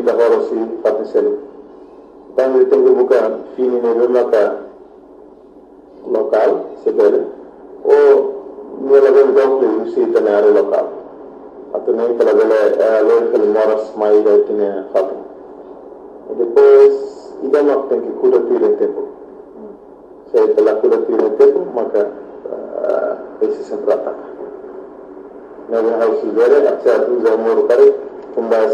Davvero sì, fate solo. Quando ritengo buca fini nel local, se vede, o nella venda si tenere local. Atene que la vele que moras mai da tiene fato. E depois idama tem que cura tudo em tempo. Se pela cura tudo em tempo, maka esse sempre ataca. Na house vere, até a 12 amor kare,